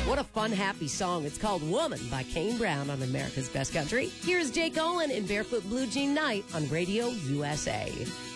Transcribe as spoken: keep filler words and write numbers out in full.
What a fun, happy song. It's called Woman by Kane Brown on America's Best Country. Here's Jake Owen in Barefoot Blue Jean Night on Radio U S A.